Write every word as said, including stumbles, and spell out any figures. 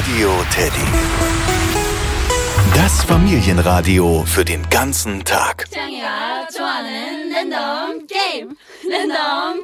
Radio Teddy. Das Familienradio für den ganzen Tag. 창이가 좋아하는 랜덤 게임. 랜덤